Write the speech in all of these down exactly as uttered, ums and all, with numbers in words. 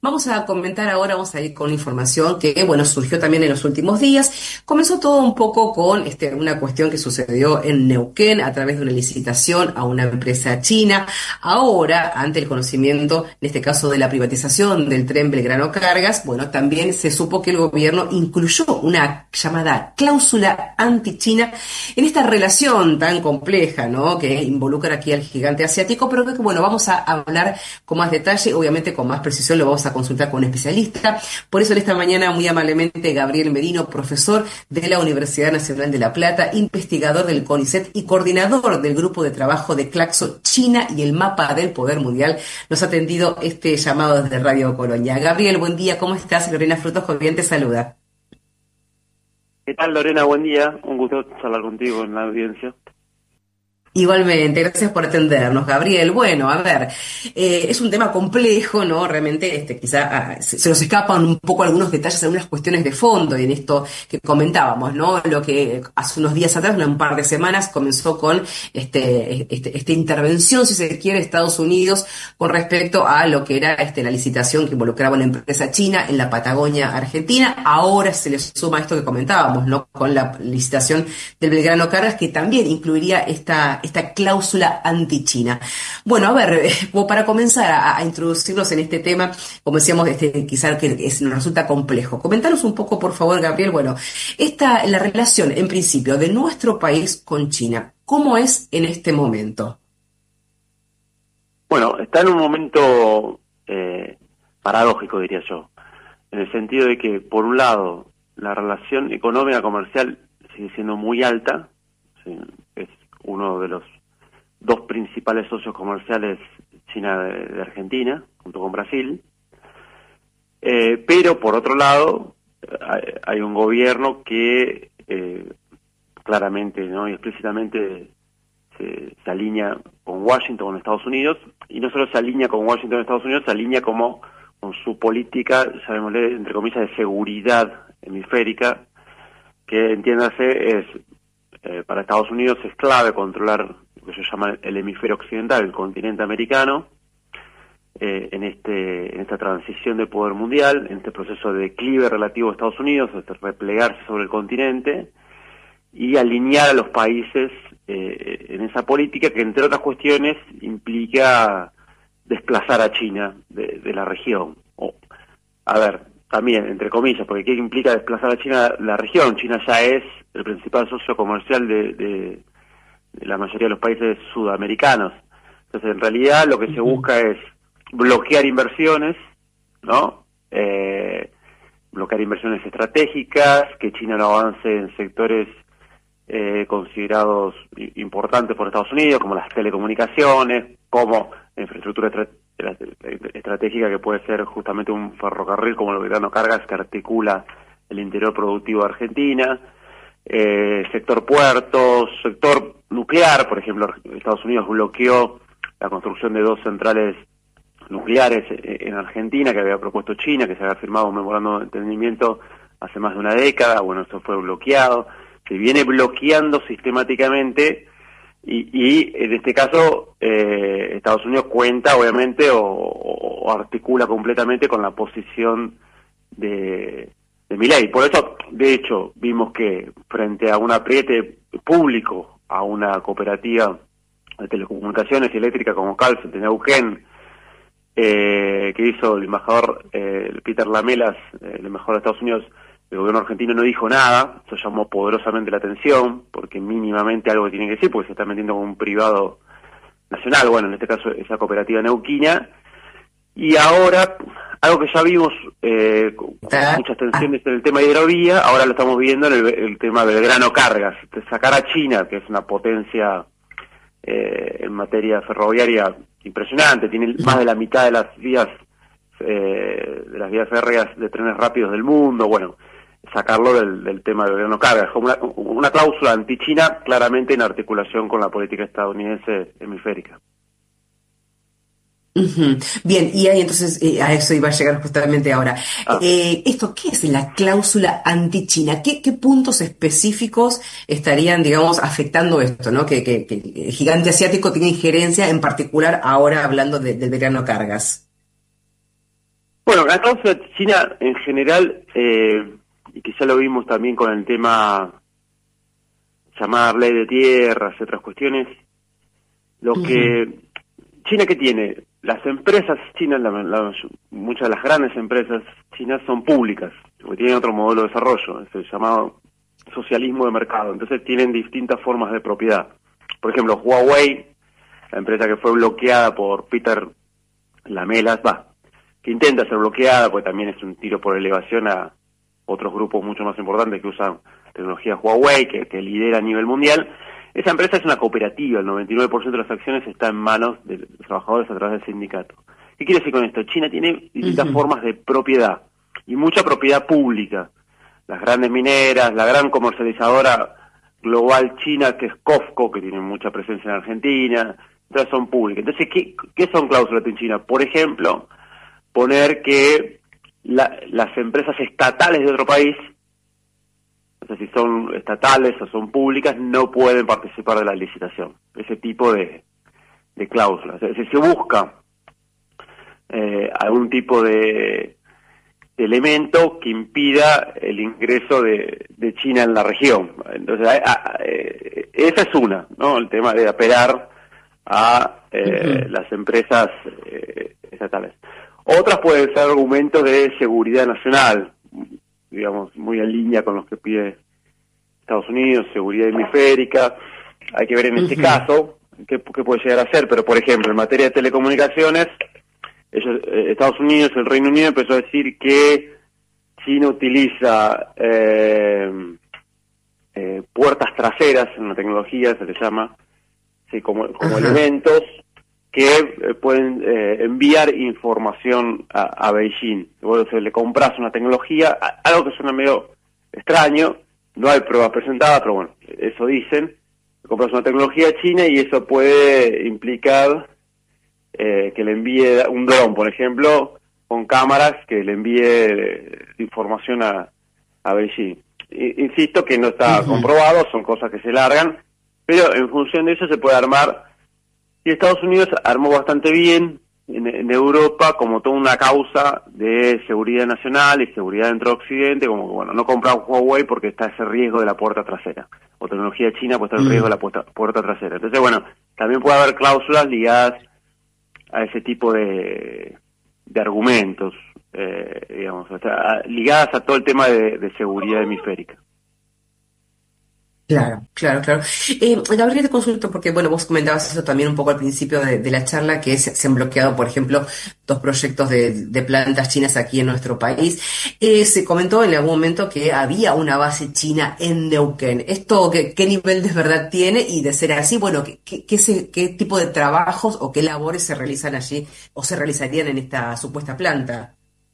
Vamos a comentar ahora, vamos a ir con información que, bueno, surgió también en los últimos días. Comenzó todo un poco con este, una cuestión que sucedió en Neuquén a través de una licitación a una empresa china. Ahora, ante el conocimiento, en este caso de la privatización del tren Belgrano Cargas, bueno, también se supo que el gobierno incluyó una llamada cláusula anti-China en esta relación tan compleja, ¿no?, que involucra aquí al gigante asiático, pero que, bueno, vamos a hablar con más detalle, obviamente con más precisión lo vamos a consultar con un especialista. Por eso en esta mañana, muy amablemente, Gabriel Merino, profesor de la Universidad Nacional de La Plata, investigador del CONICET y coordinador del grupo de trabajo de Claxo, China y el mapa del poder mundial, nos ha atendido este llamado desde Radio Colonia. Gabriel, buen día, ¿cómo estás? Lorena Frutos Jovián te saluda. ¿Qué tal, Lorena? Buen día. Un gusto hablar contigo en la audiencia. Igualmente, gracias por atendernos, Gabriel. Bueno, a ver, eh, es un tema complejo, ¿no? Realmente, este, quizá ah, se, se nos escapan un poco algunos detalles, algunas cuestiones de fondo en esto que comentábamos, ¿no? Lo que hace unos días atrás, un par de semanas, comenzó con este, este, esta intervención, si se quiere, de Estados Unidos con respecto a lo que era este, la licitación que involucraba una empresa china en la Patagonia Argentina. Ahora se le suma esto que comentábamos, ¿no? Con la licitación del Belgrano Cargas, que también incluiría esta esta cláusula anti-China. Bueno, a ver, eh, como para comenzar a, a introducirnos en este tema, como decíamos, este, quizás que es, nos resulta complejo. Comentanos un poco, por favor, Gabriel, bueno, esta, la relación, en principio, de nuestro país con China, ¿cómo es en este momento? Bueno, está en un momento eh, paradójico, diría yo, en el sentido de que, por un lado, la relación económica comercial sigue siendo muy alta, ¿sí? Es uno de los dos principales socios comerciales, China de, de Argentina, junto con Brasil. Eh, pero, por otro lado, hay, hay un gobierno que eh, claramente, ¿no?, y explícitamente se, se alinea con Washington, con Estados Unidos, y no solo se alinea con Washington, Estados Unidos, se alinea como con su política, llamémosle, entre comillas, de seguridad hemisférica, que, entiéndase, es Eh, para Estados Unidos es clave controlar lo que se llama el hemisferio occidental, el continente americano, eh, en este en esta transición de poder mundial, en este proceso de declive relativo a Estados Unidos, de replegarse sobre el continente y alinear a los países eh, en esa política que, entre otras cuestiones, implica desplazar a China de, de la región. O, a ver, también, entre comillas, porque ¿qué implica desplazar a China de la región? China ya es el principal socio comercial de, de, de la mayoría de los países sudamericanos. Entonces, en realidad, lo que se busca es bloquear inversiones, ¿no? Eh, bloquear inversiones estratégicas, que China no avance en sectores eh, considerados importantes por Estados Unidos, como las telecomunicaciones, como la infraestructura estra- estratégica que puede ser justamente un ferrocarril como el Belgrano Cargas, que articula el interior productivo de Argentina, eh, sector puertos, sector nuclear. Por ejemplo, Estados Unidos bloqueó la construcción de dos centrales nucleares en Argentina que había propuesto China, que se había firmado un memorándum de entendimiento hace más de una década. Bueno, esto fue bloqueado, se viene bloqueando sistemáticamente. Y, y en este caso eh, Estados Unidos cuenta obviamente o, o articula completamente con la posición de, de Milei. Por eso, de hecho, vimos que frente a un apriete público a una cooperativa de telecomunicaciones y eléctrica como Calcent en Neuquén, eh, que hizo el embajador eh, Peter Lamelas, eh, el embajador de Estados Unidos, el gobierno argentino no dijo nada. Eso llamó poderosamente la atención, porque mínimamente algo que tiene que decir, porque se está metiendo con un privado nacional, bueno, en este caso esa cooperativa neuquina. Y ahora, algo que ya vimos eh, con muchas tensiones en el tema de hidrovía, ahora lo estamos viendo en el, el tema del Belgrano Cargas, de sacar a China, que es una potencia eh, en materia ferroviaria impresionante, tiene más de la mitad de las vías eh, de las vías férreas de trenes rápidos del mundo. Bueno, sacarlo del, del tema del Belgrano Cargas, como una, una cláusula anti-China, claramente en articulación con la política estadounidense hemisférica. Uh-huh. Bien, y ahí entonces eh, a eso iba a llegar justamente ahora. Ah. Eh, ¿Esto qué es la cláusula anti-China? ¿Qué, qué puntos específicos estarían, digamos, afectando esto, ¿no? Que, que, que el gigante asiático tiene injerencia, en particular ahora hablando de, del Belgrano Cargas. Bueno, la cláusula china en general, eh, y que ya lo vimos también con el tema llamar ley de tierras y otras cuestiones, lo Ujú, que China que tiene, las empresas chinas, la, la, muchas de las grandes empresas chinas son públicas, porque tienen otro modelo de desarrollo, es el llamado socialismo de mercado, entonces tienen distintas formas de propiedad. Por ejemplo, Huawei, la empresa que fue bloqueada por Peter Lamelas, va, que intenta ser bloqueada, pues también es un tiro por elevación a otros grupos mucho más importantes que usan tecnología Huawei, que, que lidera a nivel mundial. Esa empresa es una cooperativa, el noventa y nueve por ciento de las acciones está en manos de los trabajadores a través del sindicato. ¿Qué quiere decir con esto? China tiene distintas ujú, formas de propiedad, y mucha propiedad pública. Las grandes mineras, la gran comercializadora global china, que es COFCO, que tiene mucha presencia en Argentina, todas son públicas. Entonces, ¿qué, qué son cláusulas en China? Por ejemplo, poner que la, las empresas estatales de otro país, o sea, si son estatales o son públicas, no pueden participar de la licitación. Ese tipo de, de cláusulas. Si se busca eh, algún tipo de, de elemento que impida el ingreso de, de China en la región. Entonces, a, a, eh, esa es una, ¿no? El tema de apelar a eh, ujú. las empresas eh, estatales. Otras pueden ser argumentos de seguridad nacional, digamos, muy en línea con los que pide Estados Unidos, seguridad hemisférica. Hay que ver en este Ujú, caso qué, qué puede llegar a ser, pero por ejemplo, en materia de telecomunicaciones, ellos, eh, Estados Unidos, el Reino Unido empezó a decir que China utiliza eh, eh, puertas traseras, en la tecnología se les llama, sí, como, como ajá, elementos que eh, pueden eh, enviar información a, a Beijing. Vos se le compras una tecnología, a- algo que suena medio extraño, no hay pruebas presentadas, pero bueno, eso dicen. Compras una tecnología china y eso puede implicar eh, que le envíe un dron, por ejemplo, con cámaras que le envíe eh, información a, a Beijing. I- insisto que no está ujú. comprobado, son cosas que se largan, pero en función de eso se puede armar. Y Estados Unidos armó bastante bien en, en Europa como toda una causa de seguridad nacional y seguridad dentro de Occidente, como que, bueno, no comprar Huawei porque está ese riesgo de la puerta trasera, o tecnología china pues está el riesgo de Mm. la puerta, puerta trasera. Entonces, bueno, también puede haber cláusulas ligadas a ese tipo de, de argumentos, eh, digamos, o sea, a- ligadas a todo el tema de, de seguridad hemisférica. Claro, claro, claro. Eh, Gabriel, te consulto porque, bueno, vos comentabas eso también un poco al principio de, de la charla, que se, se han bloqueado, por ejemplo, dos proyectos de, de plantas chinas aquí en nuestro país. Eh, se comentó en algún momento que había una base china en Neuquén. ¿Esto qué, qué nivel de verdad tiene? Y de ser así, bueno, ¿qué, qué, qué, se- qué tipo de trabajos o qué labores se realizan allí o se realizarían en esta supuesta planta?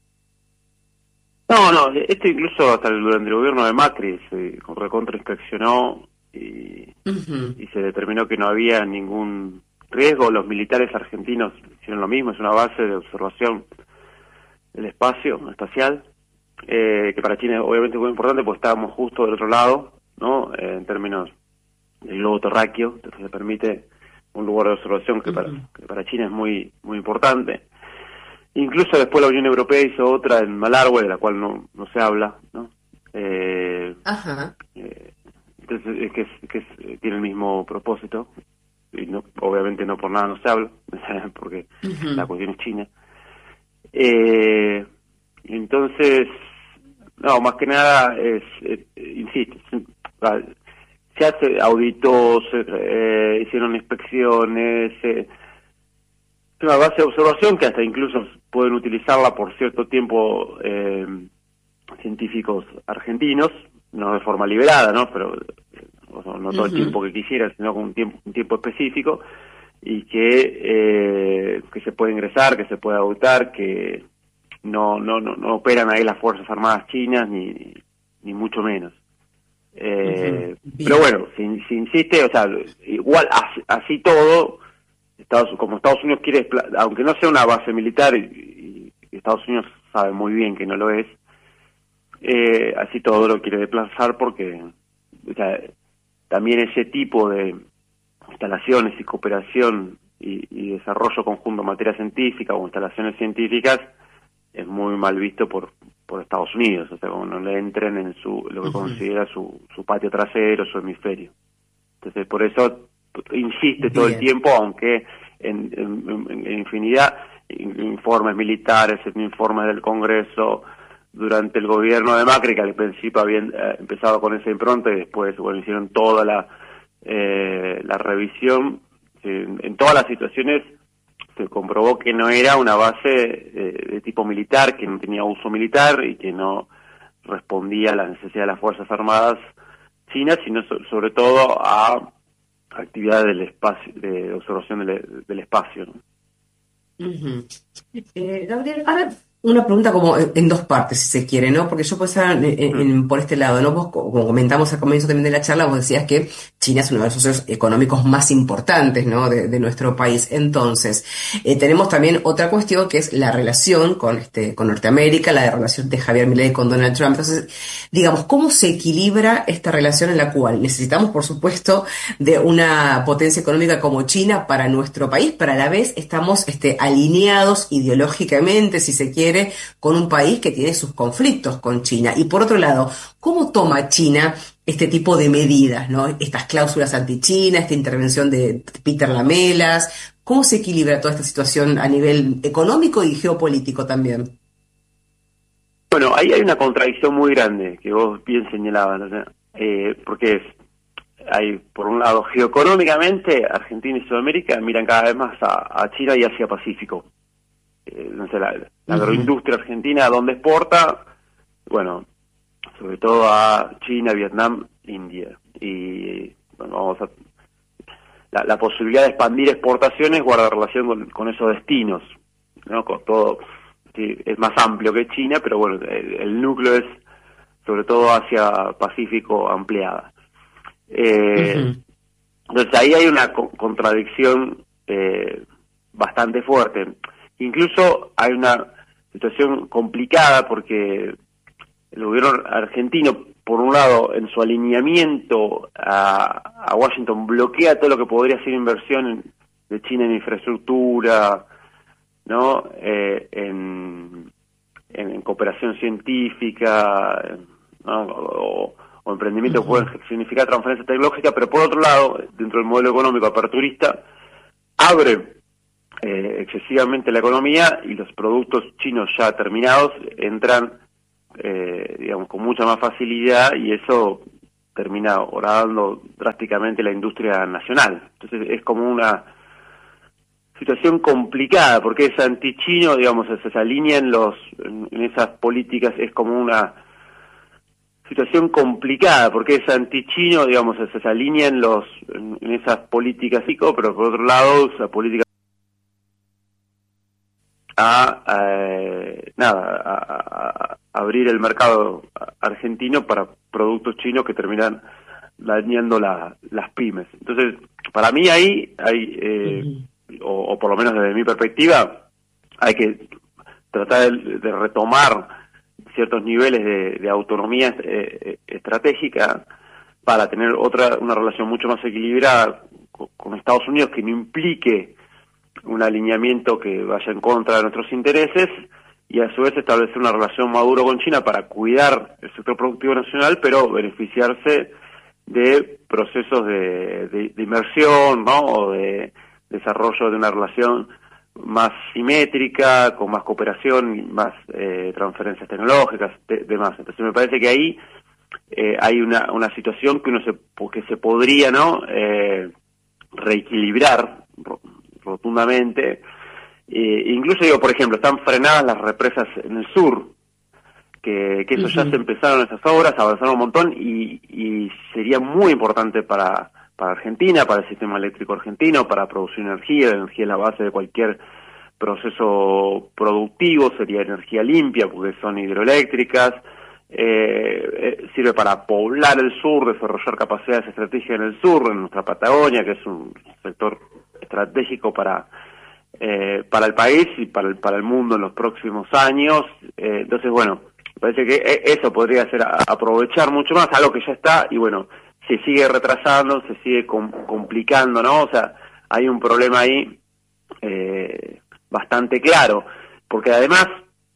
No, no, esto incluso hasta el- durante el gobierno de Macri se recontrainspeccionó y, Ujú, y se determinó que no había ningún riesgo. Los militares argentinos hicieron lo mismo, es una base de observación del espacio espacial, eh, que para China obviamente es muy importante porque estábamos justo del otro lado, ¿no? Eh, en términos del globo terráqueo, entonces le permite un lugar de observación que para, ujú. que para China es muy, muy importante. Incluso después la Unión Europea hizo otra en Malargüe, de la cual no, no se habla, ¿no? Eh, Ajá. eh, entonces es que, es, que es- tiene el mismo propósito, y no, obviamente no por nada no se habla, porque la Ujú. cuestión es China. Eh, entonces, no, más que nada es, eh, insisto, es- ah, se hace auditó, se, eh, hicieron inspecciones, eh, es una base de observación que hasta incluso pueden utilizarla por cierto tiempo eh, científicos argentinos, no de forma liberada, ¿no? Pero eh, o sea, no todo el Ujú. tiempo que quisieran, sino con un tiempo, un tiempo específico, y que eh, que se puede ingresar, que se puede auditar, que no no no, no operan ahí las fuerzas armadas chinas ni ni mucho menos. Ujú. Eh, pero Bien. bueno, si, si insiste, o sea, igual así, así todo, Estados, como Estados Unidos quiere, despla- aunque no sea una base militar, y, y Estados Unidos sabe muy bien que no lo es, eh, así todo lo quiere desplazar porque, o sea, también ese tipo de instalaciones y cooperación y, y desarrollo conjunto en materia científica o instalaciones científicas es muy mal visto por por Estados Unidos, o sea, como no le entren en su lo que uh-huh. considera su, su patio trasero, su hemisferio. Entonces, por eso insiste Bien. todo el tiempo, aunque en, en, en infinidad, informes militares, en informes del Congreso, durante el gobierno de Macri, que al principio habían eh, empezado con esa impronta y después, bueno, hicieron toda la, eh, la revisión, en, en todas las situaciones se comprobó que no era una base eh, de tipo militar, que no tenía uso militar y que no respondía a las necesidades de las Fuerzas Armadas chinas, sino so, sobre todo a actividades del espacio, de observación del, del espacio, ¿no? Uh-huh. eh, Gabriel, ahora una pregunta como en dos partes, si se quiere, ¿no? Porque yo pues en, en, en, por este lado, ¿no? Vos, como comentamos al comienzo también de la charla, vos decías que China es uno de los socios económicos más importantes, ¿no? De, de nuestro país. Entonces, eh, tenemos también otra cuestión que es la relación con este, con Norteamérica, la de relación de Javier Milei con Donald Trump. Entonces, digamos, ¿cómo se equilibra esta relación en la cual necesitamos, por supuesto, de una potencia económica como China para nuestro país, pero a la vez estamos este, alineados ideológicamente, si se quiere, con un país que tiene sus conflictos con China? Y por otro lado, ¿cómo toma China este tipo de medidas, ¿no? Estas cláusulas anti-China, esta intervención de Peter Lamelas? ¿Cómo se equilibra toda esta situación a nivel económico y geopolítico también? Bueno, ahí hay una contradicción muy grande que vos bien señalabas, ¿no? eh, porque es, hay, por un lado, geoeconómicamente, Argentina y Sudamérica miran cada vez más a, a China y Asia Pacífico. Eh, no sé, la, la agroindustria argentina, ¿dónde exporta? Bueno, sobre todo a China, Vietnam, India. Y bueno, vamos a la, la posibilidad de expandir exportaciones guarda relación con, con esos destinos, ¿no? Con todo, sí, es más amplio que China, pero bueno, el, el núcleo es sobre todo Asia Pacífico ampliada. Eh, uh-huh. Entonces ahí hay una co- contradicción eh, bastante fuerte. Incluso hay una situación complicada porque el gobierno argentino, por un lado, en su alineamiento a, a Washington, bloquea todo lo que podría ser inversión en, de China en infraestructura, ¿no? Eh, en, en, en cooperación científica, ¿no? o, o emprendimiento que pueden significar transferencia tecnológica, pero por otro lado, dentro del modelo económico aperturista, abre eh, excesivamente la economía y los productos chinos ya terminados entran, eh, digamos, con mucha más facilidad, y eso termina horadando drásticamente la industria nacional. Entonces es como una situación complicada, porque es antichino, digamos, se, se alinean los, en, en esas políticas, es como una situación complicada, porque es antichino, digamos, se, se alinean los, en, en esas políticas, pero por otro lado, esa política a, eh, nada, a, a, a abrir el mercado argentino para productos chinos que terminan dañando la, las pymes. Entonces, para mí ahí hay, eh, uh-huh. o, o por lo menos desde mi perspectiva, hay que tratar de, de retomar ciertos niveles de, de autonomía eh, estratégica para tener otra una relación mucho más equilibrada con, con Estados Unidos, que no implique un alineamiento que vaya en contra de nuestros intereses, y a su vez establecer una relación madura con China para cuidar el sector productivo nacional, pero beneficiarse de procesos de, de, de inversión, ¿no? O de desarrollo de una relación más simétrica, con más cooperación, más eh, transferencias tecnológicas, de, demás. Entonces me parece que ahí eh, hay una, una situación que uno se que se podría, ¿no? Eh, reequilibrar rotundamente. Eh, incluso digo, por ejemplo, están frenadas las represas en el sur, que, que eso uh-huh. ya se empezaron esas obras, avanzaron un montón, y, y sería muy importante para, para Argentina, para el sistema eléctrico argentino, para producir energía. La energía es la base de cualquier proceso productivo, sería energía limpia porque son hidroeléctricas, eh, eh, sirve para poblar el sur, desarrollar capacidades estratégicas en el sur, en nuestra Patagonia, que es un sector estratégico para eh, para el país y para el, para el mundo en los próximos años. Eh, entonces, bueno, me parece que eso podría ser a, aprovechar mucho más, algo que ya está, y bueno, se sigue retrasando, se sigue com- complicando, ¿no? O sea, hay un problema ahí eh, bastante claro, porque además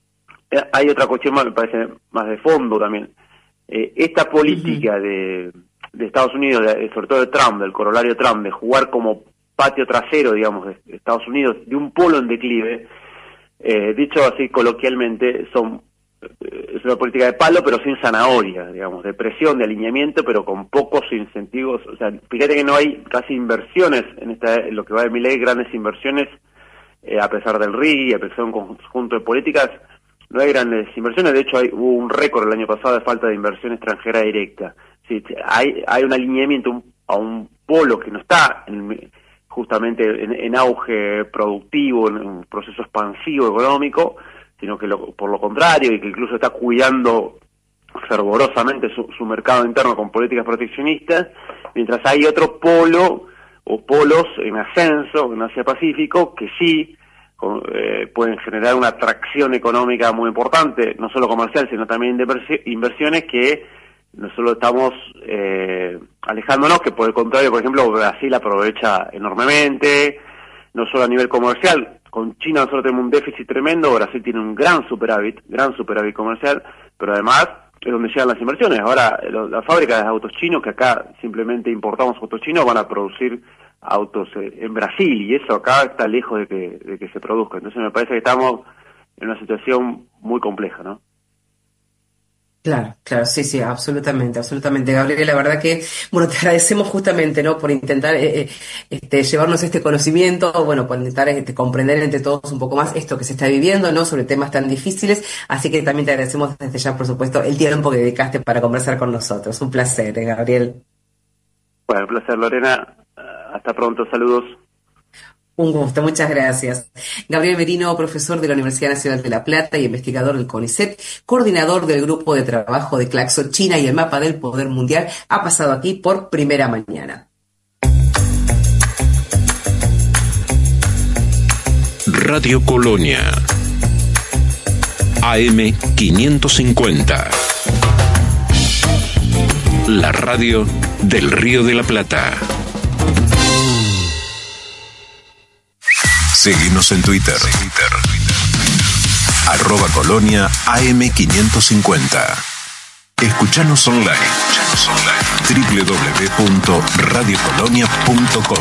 eh, hay otra cuestión más, me parece, más de fondo también. Eh, esta política uh-huh. de, de Estados Unidos, de, sobre todo de Trump, del corolario Trump, de jugar como patio trasero, digamos, de Estados Unidos, de un polo en declive, eh, dicho así coloquialmente, son eh, es una política de palo pero sin zanahoria, digamos, de presión, de alineamiento, pero con pocos incentivos. O sea, fíjate que no hay casi inversiones en, esta, en lo que va de Milei, grandes inversiones, eh, a pesar del R I G, a pesar de un conjunto de políticas, no hay grandes inversiones. De hecho, hay, hubo un récord el año pasado de falta de inversión extranjera directa. Sí, hay, hay un alineamiento un, a un polo que no está en, justamente en, en auge productivo, en un proceso expansivo económico, sino que lo, por lo contrario, y que incluso está cuidando fervorosamente su, su mercado interno con políticas proteccionistas, mientras hay otro polo o polos en ascenso en Asia Pacífico que sí con, eh, pueden generar una atracción económica muy importante, no solo comercial, sino también de inversiones, que no solo estamos eh, alejándonos, que por el contrario, por ejemplo, Brasil aprovecha enormemente, no solo a nivel comercial. Con China nosotros tenemos un déficit tremendo, Brasil tiene un gran superávit, gran superávit comercial, pero además es donde llegan las inversiones. Ahora, lo, las fábricas de autos chinos, que acá simplemente importamos autos chinos, van a producir autos eh, en Brasil, y eso acá está lejos de que, de que se produzca. Entonces me parece que estamos en una situación muy compleja, ¿no? Claro, claro, sí, sí, absolutamente, absolutamente, Gabriel. La verdad que, bueno, te agradecemos justamente, ¿no?, por intentar eh, este, llevarnos este conocimiento, bueno, por intentar este, comprender entre todos un poco más esto que se está viviendo, ¿no?, sobre temas tan difíciles. Así que también te agradecemos desde ya, por supuesto, el tiempo que dedicaste para conversar con nosotros. Un placer, ¿eh, Gabriel? Bueno, un placer, Lorena. Hasta pronto, saludos. Un gusto, muchas gracias. Gabriel Merino, profesor de la Universidad Nacional de La Plata y investigador del CONICET, coordinador del grupo de trabajo de Claxo China y el mapa del poder mundial, ha pasado aquí por Primera Mañana. Radio Colonia, A M quinientos cincuenta, la radio del Río de la Plata. Seguinos en Twitter, Twitter. arroba Colonia A M quinientos cincuenta. Escuchanos online, Escuchanos online. doble u doble u doble u punto radio colonia punto com.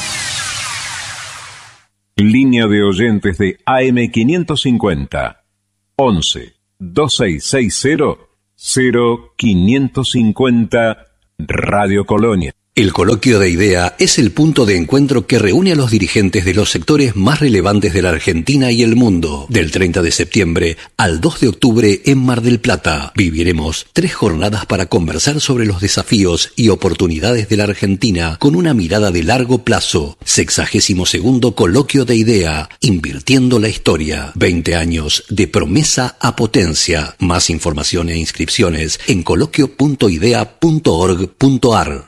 Línea de oyentes de A M quinientos cincuenta. once, veintiséis sesenta, cero quinientos cincuenta Radio Colonia. El Coloquio de Idea es el punto de encuentro que reúne a los dirigentes de los sectores más relevantes de la Argentina y el mundo. Del treinta de septiembre al dos de octubre en Mar del Plata, viviremos tres jornadas para conversar sobre los desafíos y oportunidades de la Argentina con una mirada de largo plazo. Sexagésimo segundo Coloquio de Idea, invirtiendo la historia. veinte años de promesa a potencia. Más información e inscripciones en coloquio punto idea punto org punto ar.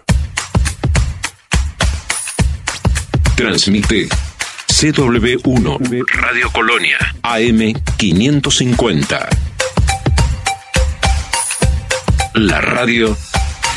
Transmite C W uno Radio Colonia A M quinientos cincuenta. La radio